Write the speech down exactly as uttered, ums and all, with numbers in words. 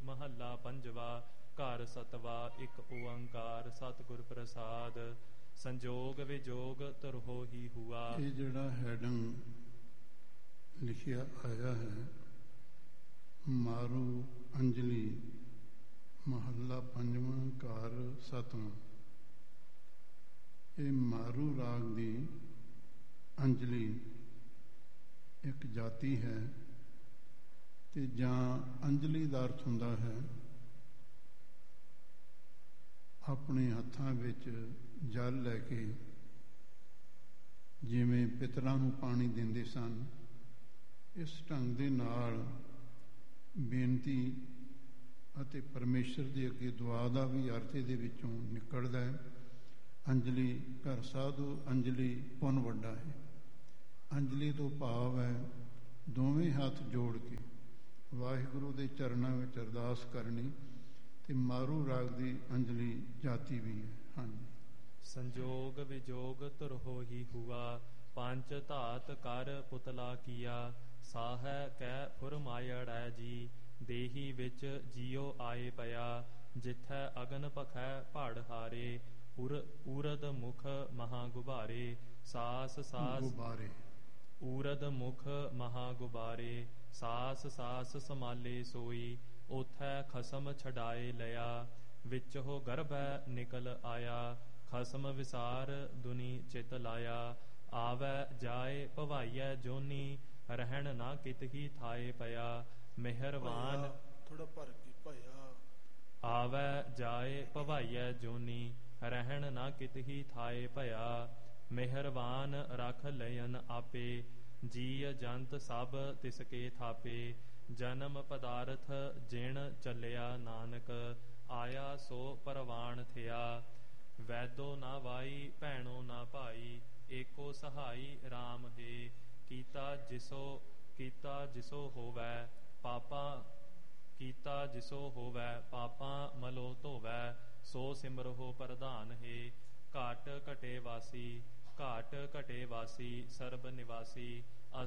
ਮਹੱਲਾ ਪੰਜਵਾ। ਘਰ ਸਤਵਾ ਇੱਕ ਓੰਕਾਰ ਸਤਿਗੁਰ ਪ੍ਰਸਾਦ। ਸੰਜੋਗ ਵਿਜੋਗ ਧਰੋ ਹੀ ਹੁਆ। ਇਹ ਜਿਹੜਾ ਹੈਡਿੰਗ ਲਿਖਿਆ ਆਇਆ ਹੈ, ਮਾਰੂ ਅੰਜਲੀ ਮਹੱਲਾ ਪੰਜਵਾਂ ਘਰ ਸਤਵਾਂ, ਇਹ ਮਾਰੂ ਰਾਗ ਦੀ ਅੰਜਲੀ ਇੱਕ ਜਾਤੀ ਹੈ ਤੇ ਜਾਂ ਅੰਜਲੀ ਦਾ ਅਰਥ ਹੁੰਦਾ ਹੈ ਆਪਣੇ ਹੱਥਾਂ ਵਿੱਚ ਜਲ ਲੈ ਕੇ, ਜਿਵੇਂ ਪਿਤਰਾਂ ਨੂੰ ਪਾਣੀ ਦਿੰਦੇ ਸਨ, ਇਸ ਢੰਗ ਦੇ ਨਾਲ ਬੇਨਤੀ ਅਤੇ ਪਰਮੇਸ਼ਰ ਦੇ ਅੱਗੇ ਦੁਆ ਦਾ ਵੀ ਅਰਥ ਇਹਦੇ ਵਿੱਚੋਂ ਨਿਕਲਦਾ ਹੈ। ਅੰਜਲੀ ਘਰ ਸਾਧੂ, ਅੰਜਲੀ ਪੁੰਨ ਵੱਡਾ ਹੈ। ਅੰਜਲੀ ਤੋਂ ਭਾਵ ਹੈ ਦੋਵੇਂ ਹੱਥ ਜੋੜ ਕੇ ਵਾਹਿਗੁਰੂ ਦੇ ਚਰਨਾਂ ਵਿੱਚ ਅਰਦਾਸ ਕਰਨੀ, ਤੇ ਮਾਰੂ ਰਾਗ ਦੀ ਅੰਜਲੀ ਜਾਤੀ ਵੀ ਹੈ। ਹਾਂਜੀ। ਸੰਜੋਗ ਵਿਜੋਗ ਧਰੋ ਹੀ ਹੁਆ। ਪੰਜ ਧਾਤ ਕਰ ਪੁਤਲਾ ਕੀਆ। ਸਾਹੈ ਕੈ ਫੁਰਮਾਇੜੈ ਜੀ। ਦੇਹੀ ਵਿੱਚ ਜੀਉ ਆਏ ਪਿਆ। ਜਿਥੈ ਅਗਨ ਭਖੈ ਭੜ ਹਾਰੇ। ਉਰ ਊਰਦ ਮੁਖ ਮਹਾ ਗੁਬਾਰੇ। ਸਾਸ ਸਾਸ ਗੁਬਾਰੇ ਊਰਦ ਮੁਖ ਮਹਾ ਗੁਬਾਰੇ। ਸਾਸ ਸਾਸ ਸਮਾਲੇ ਸੋਈ। ਉਥੈ ਖਸਮ ਛਡਾਏ ਲਿਆ। ਵਿੱਚੋ ਗਰਭੈ ਨਿਕਲ ਆਇਆ। ਖਸਮ ਵਿਸਾਰ ਦੁਨੀ ਚਿਤ ਲਾਇਆ। ਆਵੈ ਜਾਏ ਭਵਾਈਐ ਜੋਨੀ। ਰਹਿਣ ਨਾ ਕਿਤਹੀ ਥਾਏ ਪਿਆ। ਮਿਹਰਵਾਨ ਥੋੜਾ ਭਰ ਕੇ ਭਇਆ। ਆਵੈ ਜਾਏ ਭਵਾਈਐ ਜੋਨੀ। ਰਹਿਣ ਨਾ ਕਿਤਹੀ ਥਾਏ ਭਇਆ। ਮਿਹਰਵਾਨ ਰਖ ਲयन ਆਪੇ। ਜੀਅ ਜੰਤ ਸਭ ਤਿਸਕੇ ਥਾਪੇ। ਜਨਮ ਪਦਾਰਥ ਜਿਣ ਚੱਲਿਆ ਨਾਨਕ। ਆਇਆ ਸੋ ਪਰਵਾਣ ਥਿਆ। ਵੈਦੋ ਨਾ ਵਾਈ ਭੈਣੋ ਨਾ ਭਾਈ। ਏਕੋ ਸਹਾਈ RAM ਹੈ। ਕੀਤਾ ਜਿਸੋ ਕੀਤਾ ਜਿਸੋ ਹੋਵੈ ਪਾਪਾ। ਕੀਤਾ ਜਿਸੋ ਹੋਵੈ ਪਾਪਾਂ ਮਲੋ ਧੋਵੈ। ਸੋ ਸਿਮਰਹੁ ਪ੍ਰਧਾਨ ਹੈ। ਘਾਟ ਘਟੇ ਵਾਸੀ। ਘਾਟ ਘਟੇ ਵਾਸੀ ਸਰਬ ਨਿਵਾਸੀ।